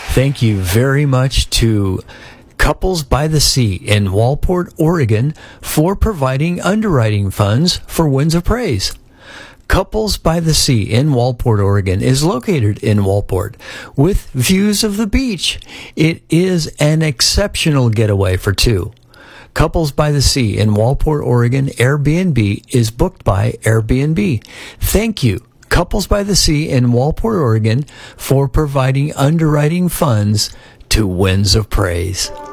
Thank you very much to Couples by the Sea in Walport, Oregon, for providing underwriting funds for Winds of Praise. Couples by the Sea in Walport, Oregon is located in Walport with views of the beach. It is an exceptional getaway for two. Couples by the Sea in Walport, Oregon, Airbnb is booked by Airbnb. Thank you, Couples by the Sea in Walport, Oregon, for providing underwriting funds to Winds of Praise.